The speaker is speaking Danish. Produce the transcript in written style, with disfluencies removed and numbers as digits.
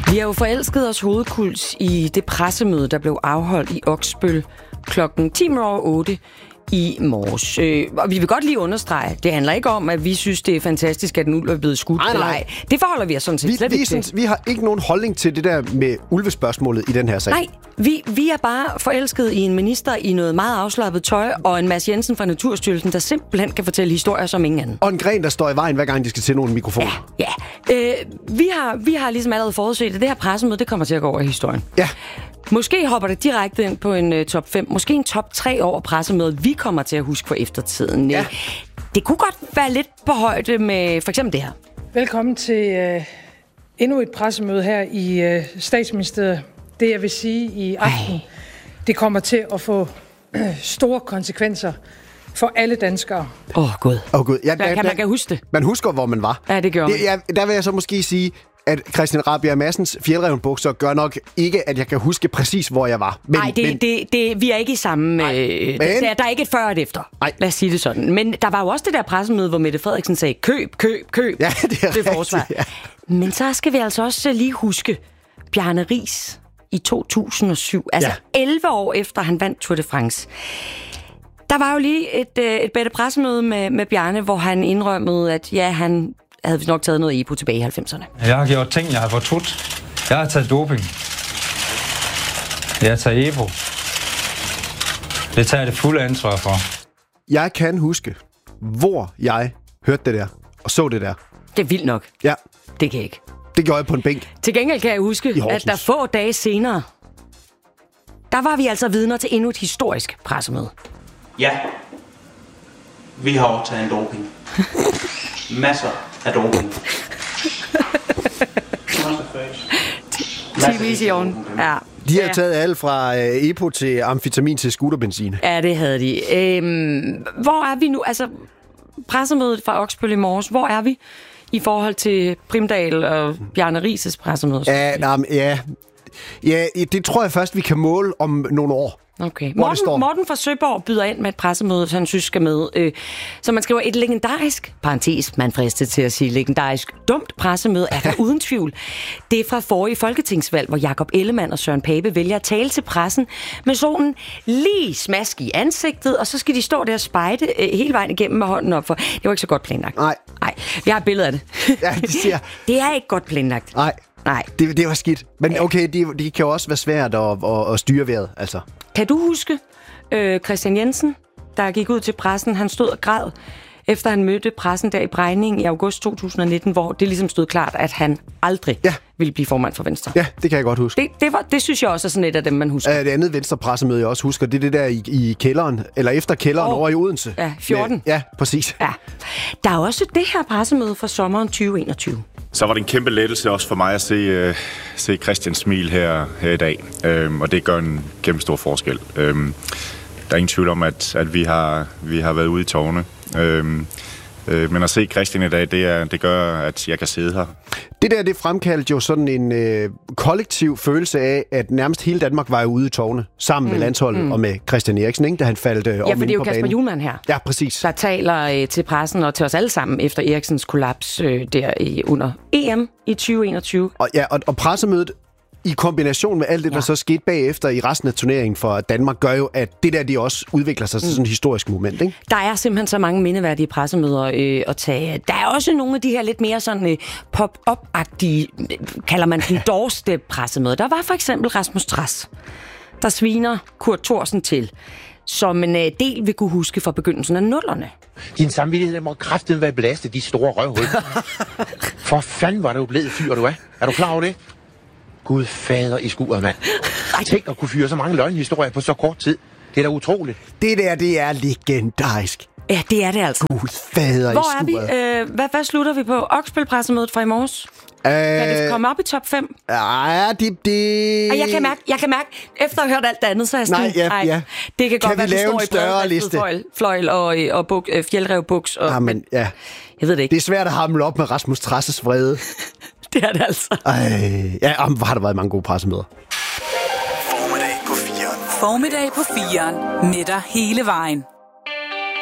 Vi har jo forelsket os hovedkuls i det pressemøde, der blev afholdt i Oksbøl klokken 10:08 i morges. Og vi vil godt lige understrege, det handler ikke om, at vi synes, det er fantastisk, at en ulv er blevet skudt. Nej. Det forholder vi os sådan set slet ikke til. Vi har ikke nogen holdning til det der med ulvespørgsmålet i den her sag. Nej, vi er bare forelsket i en minister i noget meget afslappet tøj, og en Mads Jensen fra Naturstyrelsen, der simpelthen kan fortælle historier som ingen anden. Og en gren, der står i vejen, hver gang de skal til nogle mikrofoner. Ja. Vi har ligesom allerede forudset, at det her pressemøde, det kommer til at gå over i historien. Ja. Måske hopper det direkte ind på en top 5, måske en top 3 over pressemødet, vi kommer til at huske for eftertiden. Ja. Det kunne godt være lidt på højde med for eksempel det her. Velkommen til endnu et pressemøde her i Statsministeriet. Det jeg vil sige i aften, det kommer til at få store konsekvenser for alle danskere. Gud. Ja, man kan huske det. Man husker, hvor man var. Ja, det gør man. Der vil jeg så måske sige, at Christian Rabjerg Madsens fjeldravenbukser gør nok ikke, at jeg kan huske præcis, hvor jeg var. Nej, vi er ikke i samme... der er ikke et før og et efter. Nej. Lad os sige det sådan. Men der var jo også det der pressemøde, hvor Mette Frederiksen sagde, køb. Ja, det er forsvar. Ja. Men så skal vi altså også lige huske Bjarne Riis i 2007. Altså 11 år efter han vandt Tour de France. Der var jo lige et bedre pressemøde med Bjarne, hvor han indrømmede, at han havde nok taget noget EPO tilbage i 90'erne. Jeg har gjort ting, jeg har fortrudt. Jeg har taget doping. Jeg har taget EPO. Det tager jeg det fulde ansvar for. Jeg kan huske, hvor jeg hørte det der og så det der. Det er vildt nok. Ja. Det kan jeg ikke. Det gjorde jeg på en bænk. Til gengæld kan jeg huske, at der få dage senere, der var vi altså vidner til endnu et historisk pressemøde. Ja, vi har overtaget en doping. Masser af doping. T-vision. Ja. De har taget alt fra EPO til amfetamin til scooterbenzin. Ja, det havde de. Hvor er vi nu? Altså, pressemødet fra Oksbøl i morges, hvor er vi i forhold til Primdal og Bjarne Riis' pressemøde? Ja, det tror jeg først, vi kan måle om nogle år. Okay. Morten fra Søborg byder ind med et pressemøde, han synes skal med. Så man skriver et legendarisk, parentes, man fristet til at sige legendarisk, dumt pressemøde er der uden tvivl. Det er fra forrige folketingsvalg, hvor Jakob Ellemann og Søren Pape vælger at tale til pressen med solen lige smask i ansigtet, og så skal de stå der og spejde hele vejen igennem med hånden op for. Det var ikke så godt planlagt. Nej, vi har et billede af det. Ja, det siger. Det er ikke godt planlagt. Nej. Det var skidt. Men okay, det kan jo også være svært at styre vejret, altså. Kan du huske Christian Jensen, der gik ud til pressen? Han stod og græd, efter han mødte pressen der i Brejning i august 2019, hvor det ligesom stod klart, at han aldrig ville blive formand for Venstre. Ja, det kan jeg godt huske. Det synes jeg også er sådan et af dem, man husker. Det andet Venstre-pressemøde, jeg også husker, det er det der i kælderen, eller efter kælderen over i Odense. Ja, 14. Ja, præcis. Ja. Der er også det her pressemøde fra sommeren 2021. Så var det en kæmpe lettelse også for mig at se Christians smil her i dag, og det gør en kæmpe stor forskel. Der er ingen tvivl om, at vi har været ude i tårne, men at se Christian i dag, det gør, at jeg kan sidde her. Det fremkaldte jo sådan en kollektiv følelse af, at nærmest hele Danmark var ude i tårne, sammen med landsholdet og med Christian Eriksen, ikke? Da han faldt om inde på banen. Ja, for det er jo Kasper Hjulmand her. Ja, præcis. Der taler til pressen og til os alle sammen efter Eriksens kollaps under EM i 2021. Og pressemødet i kombination med alt det, der så skete bagefter i resten af turneringen for Danmark, gør jo, at det der, de også udvikler sig til sådan et historisk moment, ikke? Der er simpelthen så mange mindeværdige pressemøder at tage. Der er også nogle af de her lidt mere sådan pop-up-agtige, kalder man den doorstep-pressemøder. Der var for eksempel Rasmus Trads, der sviner Kurt Thorsen til, som en del vil kunne huske fra begyndelsen af 00'erne. Din samvittighed må kraftigt være belastet, de store røvhul. For fanden var det jo blevet fyr, du er. Er du klar over det? Gud fader i skuret, mand. Tænk at kunne fyre så mange løgnhistorier på så kort tid. Det er da utroligt. Det er legendarisk. Ja, det er det altså. Gud fader i skuret. Hvor er vi? Hvad slutter vi på? Oksbøl-pressemødet fra i morges? Kan det komme op i top 5? Ja, det... Jeg kan mærke, efter at have hørt alt det andet, så er jeg sådan, ja. Det kan godt være, det står i bredriftet fløjl og fjeldrevbuks. Jamen, ja. Jeg ved det ikke. Det er svært at hamle op med Rasmus Trads vrede. Det er det altså. Hvor har der været mange gode pressemøder. Formiddag på 4'eren. Med dig hele vejen.